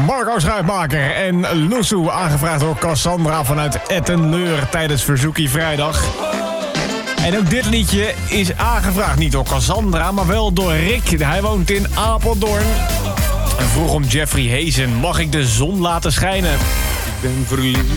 Marco Schuitmaker en Loesoe, aangevraagd door Cassandra vanuit Ettenleur tijdens Verzoekie Vrijdag. En ook dit liedje is aangevraagd, niet door Cassandra, maar wel door Rick. Hij woont in Apeldoorn. En vroeg om Jeffrey Hazen, mag ik de zon laten schijnen? Ik ben verliefd